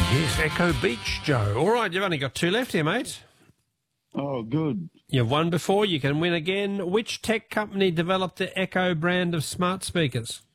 Yes, Echo Beach, Joe. All right, you've only got two left here, mate. Oh, good. You've won before, you can win again. Which tech company developed the Echo brand of smart speakers?